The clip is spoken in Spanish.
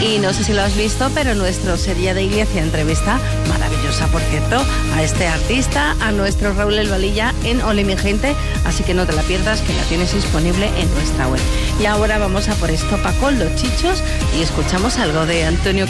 Y no sé si lo has visto, pero nuestro Seria Daily hacía entrevista maravillosa, por cierto, a este artista, a nuestro Raúl El Valilla en Ole mi gente, así que no te la pierdas, que la tienes disponible en nuestra web. Y ahora vamos a por Estopa con los Chichos y escuchamos algo de Antonio